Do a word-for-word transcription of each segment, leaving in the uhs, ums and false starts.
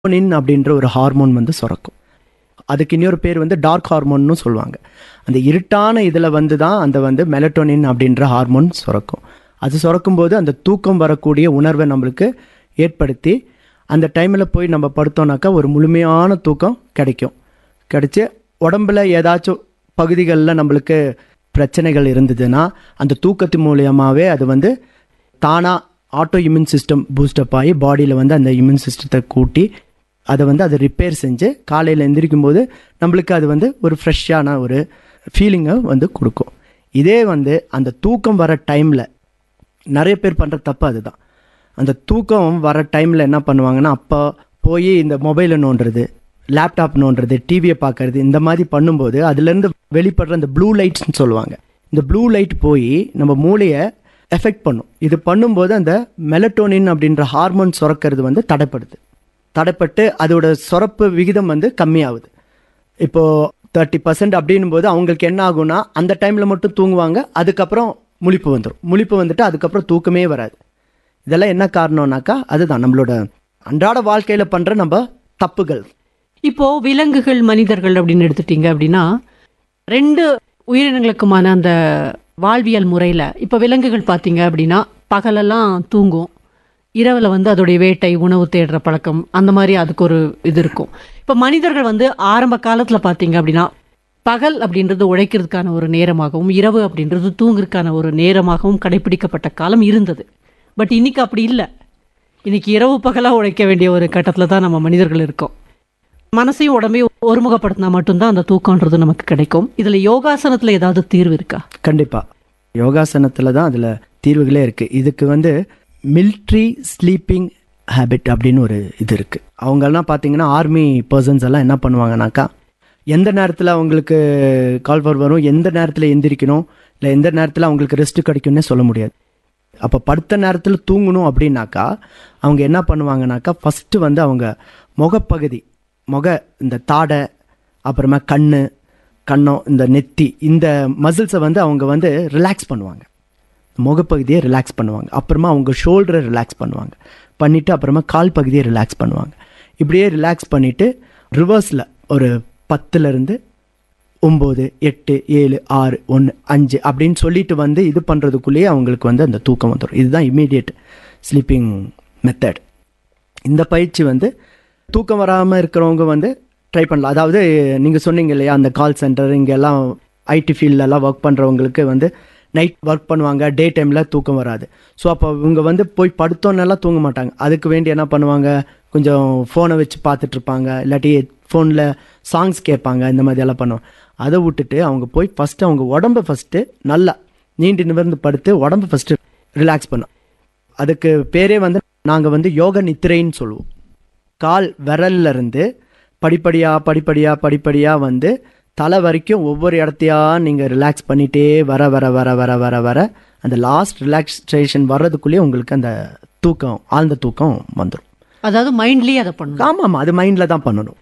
Melatonin அப்படின்ற ஒரு hormone வந்து சுரக்கும். அதுக்கு இன்னொரு பேர் வந்து டார்க் ஹார்மோன்னு சொல்லுவாங்க. அந்த இருட்டான இதில் வந்து தான் அந்த வந்து மெலட்டோனின் அப்படின்ற ஹார்மோன் சுரக்கும். அது சுரக்கும்போது அந்த தூக்கம் வரக்கூடிய உணர்வை நம்மளுக்கு ஏற்படுத்தி அந்த டைமில் போய் நம்ம படுத்தோம்னாக்கா ஒரு முழுமையான தூக்கம் கிடைக்கும். கிடைச்சி உடம்புல ஏதாச்சும் பகுதிகளில் நம்மளுக்கு பிரச்சனைகள் இருந்ததுன்னா அந்த தூக்கத்து மூலியமாகவே அது வந்து தானாக ஆட்டோ இம்யூன் சிஸ்டம் பூஸ்டப் ஆகி பாடியில் வந்து அந்த இம்யூன் சிஸ்டத்தை கூட்டி அதை வந்து அதை ரிப்பேர் செஞ்சு காலையில் எந்திரிக்கும் போது நம்மளுக்கு அது வந்து ஒரு ஃப்ரெஷ்ஷான ஒரு ஃபீலிங்கை வந்து கொடுக்கும். இதே வந்து அந்த தூக்கம் வர டைமில் நிறைய பேர் பண்ணுற தப்பு அதுதான். அந்த தூக்கம் வர டைமில் என்ன பண்ணுவாங்கன்னா அப்போ போய் இந்த மொபைலை நோண்டுறது, லேப்டாப் நோண்டுறது, டிவியை பார்க்கறது, இந்த மாதிரி பண்ணும்போது அதுலேருந்து வெளிப்படுற அந்த ப்ளூ லைட்ஸ்ன்னு சொல்லுவாங்க. இந்த ப்ளூ லைட் போய் நம்ம மூளையை எஃபெக்ட் பண்ணும். இது பண்ணும்போது அந்த மெலட்டோனின் அப்படின்ற ஹார்மோன் சுரக்கிறது வந்து தடைப்படுது. தடைப்பட்டு அதோட சுரப்பு விகிதம் வந்து கம்மியாகுது. இப்போது தேர்ட்டி பர்சன்ட் அப்படின்னும் போது அவங்களுக்கு என்ன ஆகும்னா அந்த டைமில் மட்டும் தூங்குவாங்க, அதுக்கப்புறம் முழிப்பு வந்துடும். முழிப்பு வந்துட்டு அதுக்கப்புறம் தூக்கமே வராது. இதெல்லாம் என்ன காரணம்னாக்கா அதுதான் நம்மளோட அன்றாட வாழ்க்கையில் பண்ணுற நம்ம தப்புகள். இப்போ விலங்குகள் மனிதர்கள் அப்படின்னு எடுத்துட்டீங்க அப்படின்னா ரெண்டு உயிரினங்களுக்குமான அந்த வாழ்வியல் முறையில் இப்போ விலங்குகள் பார்த்தீங்க அப்படின்னா பகலெல்லாம் தூங்கும், இரவில் வந்து அதோடைய வேட்டை உணவு தேடுற பழக்கம் அந்த மாதிரி அதுக்கு ஒரு இது இருக்கும். இப்போ மனிதர்கள் வந்து ஆரம்ப காலத்தில் பார்த்தீங்க அப்படின்னா பகல் அப்படின்றது உழைக்கிறதுக்கான ஒரு நேரமாகவும் இரவு அப்படின்றது தூங்குறதுக்கான ஒரு நேரமாகவும் கடைபிடிக்கப்பட்ட காலம் இருந்தது. பட் இன்னைக்கு அப்படி இல்லை. இன்னைக்கு இரவு பகலாக உழைக்க வேண்டிய ஒரு கட்டத்தில் தான் நம்ம மனிதர்கள் இருக்கோம். மனசையும் உடம்பையும் ஒருமுகப்படுத்தினா மட்டும்தான் அந்த தூக்கம்ன்றது நமக்கு கிடைக்கும். இதில் யோகாசனத்தில் ஏதாவது தீர்வு இருக்கா? கண்டிப்பாக யோகாசனத்தில் தான் அதில் தீர்வுகளே இருக்குது. இதுக்கு வந்து மிலிட்ரி ஸ்லீப்பிங் ஹேபிட் அப்படின்னு ஒரு இது இருக்குது. அவங்கெல்லாம் பார்த்தீங்கன்னா ஆர்மி பர்சன்ஸ் எல்லாம் என்ன பண்ணுவாங்கனாக்கா எந்த நேரத்தில் அவங்களுக்கு கால் ஃபர் வரும், எந்த நேரத்தில் எந்திரிக்கணும், இல்லை எந்த நேரத்தில் அவங்களுக்கு ரெஸ்ட்டு கிடைக்கும்னே சொல்ல முடியாது. அப்போ படுத்த நேரத்தில் தூங்கணும் அப்படின்னாக்கா அவங்க என்ன பண்ணுவாங்கனாக்கா ஃபஸ்ட்டு வந்து அவங்க முகப்பகுதி, முக இந்த தாடை, அப்புறமா கண், கண்ணம், இந்த நெத்தி, இந்த மசில்ஸை வந்து அவங்க வந்து ரிலாக்ஸ் பண்ணுவாங்க. முகப்பகுதியை ரிலாக்ஸ் பண்ணுவாங்க. அப்புறமா அவங்க ஷோல்டரை ரிலாக்ஸ் பண்ணுவாங்க. பண்ணிவிட்டு அப்புறமா கால் பகுதியை ரிலாக்ஸ் பண்ணுவாங்க. இப்படியே ரிலாக்ஸ் பண்ணிவிட்டு ரிவர்ஸில் ஒரு பத்துலேருந்து ஒம்பது, எட்டு, ஏழு, ஆறு, ஒன்று, அஞ்சு அப்படின்னு சொல்லிட்டு வந்து இது பண்ணுறதுக்குள்ளேயே அவங்களுக்கு வந்து அந்த தூக்கம் வந்துடும். இதுதான் இம்மீடியட் ஸ்லீப்பிங் மெத்தட். இந்த பயிற்சி வந்து தூக்கம் வராமல் இருக்கிறவங்க வந்து ட்ரை பண்ணலாம். அதாவது நீங்கள் சொன்னீங்க இல்லையா, அந்த கால் சென்டர் இங்கெல்லாம் ஐடி ஃபீல்டெல்லாம் ஒர்க் பண்ணுறவங்களுக்கு வந்து நைட் ஒர்க் பண்ணுவாங்க, டே டைமில் தூக்கம் வராது. ஸோ அப்போ இவங்க வந்து போய் படுத்தோன்னெல்லாம் தூங்க மாட்டாங்க. அதுக்கு வேண்டி என்ன பண்ணுவாங்க, கொஞ்சம் ஃபோனை வச்சு பார்த்துட்ருப்பாங்க, இல்லாட்டி ஃபோனில் சாங்ஸ் கேட்பாங்க, இந்த மாதிரி எல்லாம் பண்ணுவாங்க. அதை விட்டுட்டு அவங்க போய் ஃபஸ்ட்டு அவங்க உடம்பை ஃபஸ்ட்டு நல்லா நீண்டு நிமிர்ந்து படுத்து உடம்பை ஃபஸ்ட்டு ரிலாக்ஸ் பண்ணும். அதுக்கு பேரே வந்து நாங்கள் வந்து யோக நித்திரைன்னு சொல்லுவோம். கால் விரல்லேருந்து படிப்படியாக படிப்படியாக படிப்படியாக வந்து தலை வரைக்கும் ஒவ்வொரு இடத்தையா நீங்கள் ரிலாக்ஸ் பண்ணிகிட்டே வர வர வர வர வர வர அந்த லாஸ்ட் ரிலாக்ஸேஷன் வர்றதுக்குள்ளேயே உங்களுக்கு அந்த தூக்கம், ஆழ்ந்த தூக்கம் வந்துடும். அதாவது மைண்ட்லேயே அதை பண்ணணும். ஆமாம் ஆமாம், அது மைண்டில் தான் பண்ணணும்.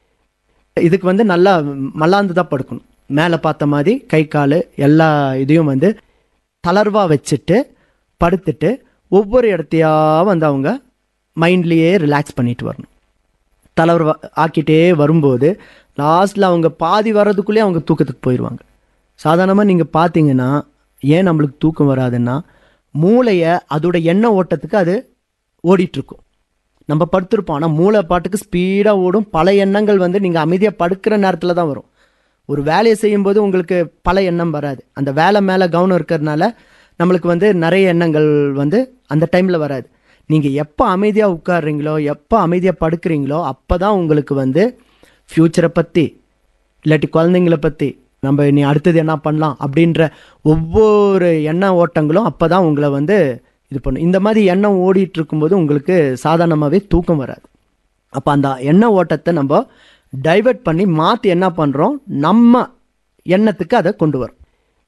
இதுக்கு வந்து நல்லா மல்லாந்து தான் படுக்கணும். மேலே பார்த்த மாதிரி கை கால் எல்லா இதையும் வந்து தளர்வாக வச்சுட்டு படுத்துட்டு ஒவ்வொரு இடத்தையா வந்து அவங்க மைண்ட்லேயே ரிலாக்ஸ் பண்ணிட்டு வரணும். தளர்வா ஆக்கிட்டே வரும்போது லாஸ்ட்டில் அவங்க பாதி வர்றதுக்குள்ளேயே அவங்க தூக்கத்துக்கு போயிடுவாங்க. சாதாரணமாக நீங்கள் பார்த்தீங்கன்னா ஏன் நம்மளுக்கு தூக்கம் வராதுன்னா மூளையை அதோட எண்ண ஓட்டத்துக்கு அது ஓடிட்டுருக்கும். நம்ம படுத்திருப்போம், ஆனால் மூளை பாட்டுக்கு ஸ்பீடாக ஓடும். பல எண்ணங்கள் வந்து நீங்கள் அமைதியாக படுக்கிற நேரத்தில் தான் வரும். ஒரு வேலையை செய்யும்போது உங்களுக்கு பல எண்ணம் வராது. அந்த வேலை மேலே கவனம் இருக்கிறதுனால நம்மளுக்கு வந்து நிறைய எண்ணங்கள் வந்து அந்த டைமில் வராது. நீங்கள் எப்போ அமைதியாக உட்காடுறீங்களோ, எப்போ அமைதியாக படுக்கிறீங்களோ அப்போ தான் உங்களுக்கு வந்து ஃப்யூச்சரை பற்றி, இல்லாட்டி குழந்தைங்கள பற்றி, நம்ம நீ அடுத்தது என்ன பண்ணலாம் அப்படின்ற ஒவ்வொரு எண்ண ஓட்டங்களும் அப்போ தான் உங்களை வந்து இது பண்ணும். இந்த மாதிரி எண்ணம் ஓடிட்டு இருக்கும்போது உங்களுக்கு சாதாரணமாகவே தூக்கம் வராது. அப்போ அந்த எண்ண ஓட்டத்தை நம்ம டைவர்ட் பண்ணி மாற்றி என்ன பண்ணுறோம், நம்ம எண்ணத்துக்கு அதை கொண்டு வரோம்.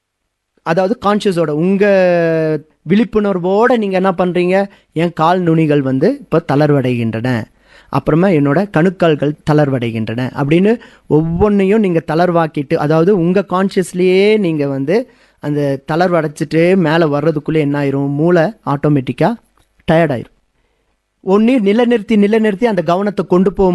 அதாவது கான்ஷியஸோட உங்கள் விழிப்புணர்வோடு நீங்கள் என்ன பண்ணுறீங்க, என் கால் நுனிகள் வந்து இப்போ தளர்வடைகின்றன, அப்புறமா என்னோட கணுக்கால்கள் தளர்வடைகின்றன அப்படின்னு ஒவ்வொன்றையும் நீங்கள் தளர்வாக்கிட்டு, அதாவது உங்கள் கான்ஷியஸ்லேயே நீங்கள் வந்து அந்த தளர்வடைச்சிட்டு மேலே வர்றதுக்குள்ளே என்ன ஆயிரும், மூளை ஆட்டோமேட்டிக்காக டயர்டாயிரும். ஒன்று நிலைநிறுத்தி நிலைநிறுத்தி அந்த கவனத்தை கொண்டு போகும்